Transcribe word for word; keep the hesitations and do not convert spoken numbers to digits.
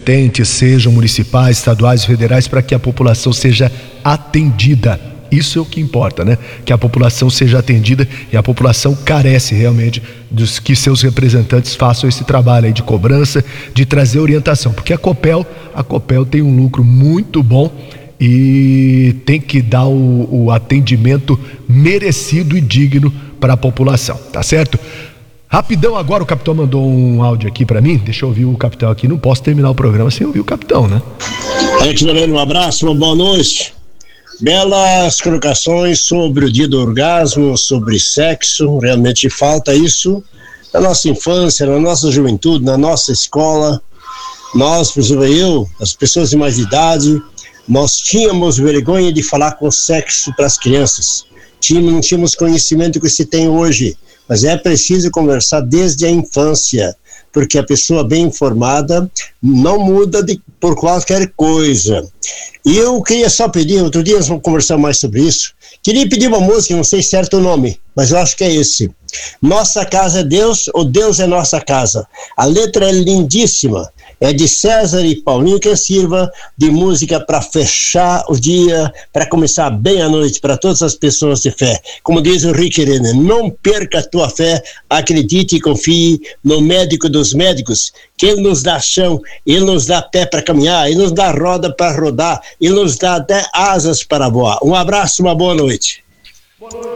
competentes, sejam municipais, estaduais, federais, para que a população seja atendida. Isso é o que importa, né? Que a população seja atendida, e a população carece realmente dos que seus representantes façam esse trabalho aí de cobrança, de trazer orientação, porque a Copel, a Copel tem um lucro muito bom e tem que dar o, o atendimento merecido e digno para a população, tá certo? Rapidão agora, o capitão mandou um áudio aqui para mim, deixa eu ouvir o capitão aqui, não posso terminar o programa sem ouvir o capitão, né? Alex Moreno, um abraço, uma boa noite. Belas colocações sobre o dia do orgasmo, sobre sexo, realmente falta isso na nossa infância, na nossa juventude, na nossa escola. Nós, por exemplo, eu, as pessoas de mais idade, nós tínhamos vergonha de falar com sexo para as crianças. Tínhamos, não tínhamos conhecimento que se tem hoje, mas é preciso conversar desde a infância, porque a pessoa bem informada não muda de, por qualquer coisa. E eu queria só pedir, outro dia nós vamos conversar mais sobre isso, queria pedir uma música, não sei certo o nome, mas eu acho que é esse. Nossa Casa é Deus, ou Deus é Nossa Casa. A letra é lindíssima, é de César e Paulinho que sirva de música para fechar o dia, para começar bem a noite, para todas as pessoas de fé. Como diz o Rick Renner, não perca a tua fé, acredite e confie no médico dos médicos, que ele nos dá chão, ele nos dá pé para caminhar, ele nos dá roda para rodar, ele nos dá até asas para voar. Um abraço, uma boa noite. Boa noite.